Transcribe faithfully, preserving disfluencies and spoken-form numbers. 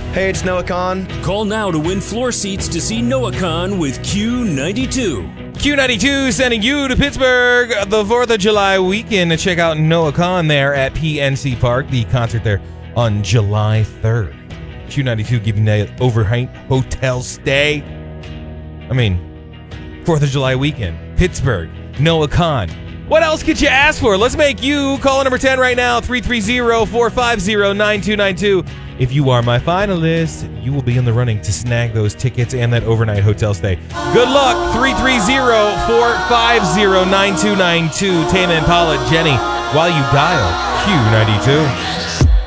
Hey, it's Noah Khan. Call now to win floor seats to see Noah Khan with Q ninety-two. Q ninety-two sending you to Pittsburgh the fourth of July weekend to check out Noah Khan there at P N C Park. The concert there on July third. Q ninety-two giving that overnight hotel stay. I mean, fourth of July weekend, Pittsburgh, Noah Khan. What else could you ask for? Let's make you caller number ten right now, three three zero, four five zero, nine two nine two. If you are my finalist, you will be in the running to snag those tickets and that overnight hotel stay. Good luck, three three zero, four five zero, nine two nine two. Tame Impala, Jenny, while you dial Q ninety-two.